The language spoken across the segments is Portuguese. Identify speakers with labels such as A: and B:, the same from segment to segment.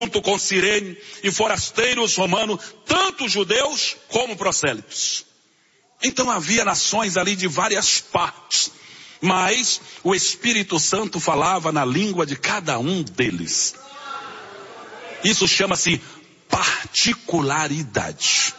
A: junto com Cirene e forasteiros romanos, tanto judeus como prosélitos. Então havia nações ali de várias partes, mas o Espírito Santo falava na língua de cada um deles. Isso chama-se particularidade.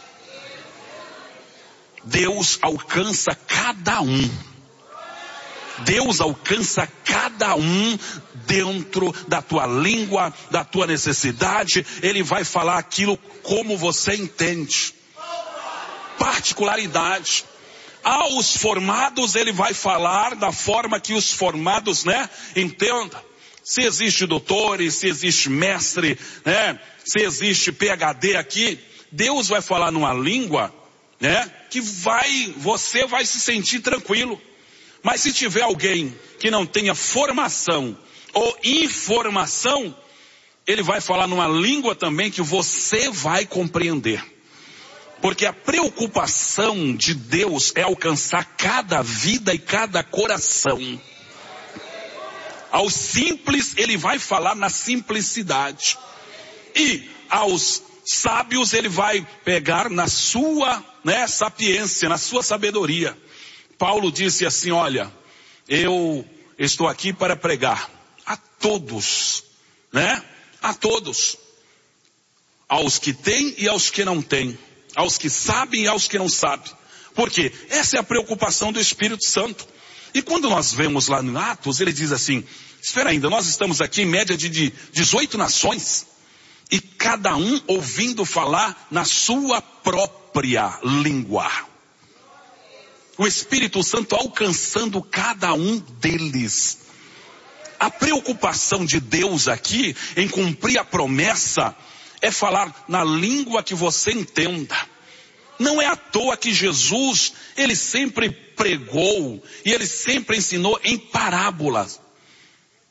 A: Deus alcança cada um. Deus alcança cada um dentro da tua língua, da tua necessidade. Ele vai falar aquilo como você entende. Particularidade. Aos formados ele vai falar da forma que os formados, entendam. Se existe doutores, se existe mestre, se existe PhD aqui, Deus vai falar numa língua, que você vai se sentir tranquilo. Mas se tiver alguém que não tenha formação ou informação, ele vai falar numa língua também que você vai compreender. Porque a preocupação de Deus é alcançar cada vida e cada coração. Aos simples, ele vai falar na simplicidade. E aos sábios, ele vai pegar na sua sapiência, na sua sabedoria. Paulo disse assim, olha, eu estou aqui para pregar a todos, a todos. Aos que têm e aos que não têm. Aos que sabem e aos que não sabem. Por quê? Essa é a preocupação do Espírito Santo. E quando nós vemos lá no Atos, ele diz assim, espera ainda, nós estamos aqui em média de 18 nações, e cada um ouvindo falar na sua própria língua. O Espírito Santo alcançando cada um deles. A preocupação de Deus aqui em cumprir a promessa é falar na língua que você entenda. Não é à toa que Jesus, ele sempre pregou e ele sempre ensinou em parábolas.